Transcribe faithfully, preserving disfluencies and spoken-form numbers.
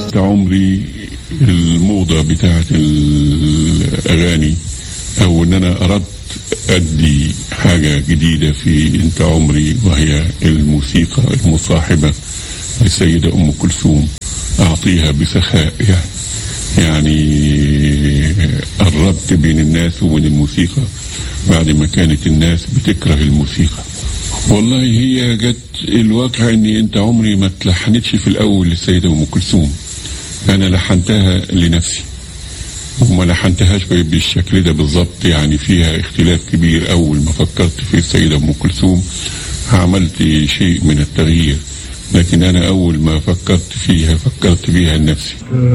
عمري الموضة بتاعت الأغاني، أو أن أنا أردت أدي حاجة جديدة في أنت عمري، وهي الموسيقى المصاحبة للسيدة أم كلثوم، أعطيها بسخاء يعني يعني قربت بين الناس وبين الموسيقى بعد ما كانت الناس بتكره الموسيقى. والله هي جت الواقع اني انت عمري ما تلحنتش في الاول للسيدة ام كلثوم، انا لحنتها لنفسي وما لحنتهاش بالشكل ده بالظبط، يعني فيها اختلاف كبير. اول ما فكرت في السيدة ام كلثوم عملت شيء من التغيير، لكن انا اول ما فكرت فيها فكرت بيها لنفسي.